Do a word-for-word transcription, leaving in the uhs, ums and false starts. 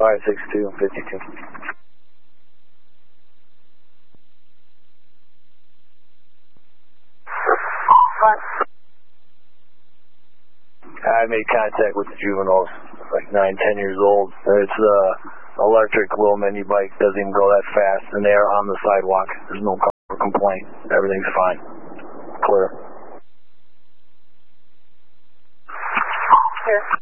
five six two, fifty-two. I made contact with the juveniles, like nine, ten years old. It's uh, electric little mini bike, doesn't even go that fast, and they are on the sidewalk. There's no complaint. Everything's fine. Clear. Clear.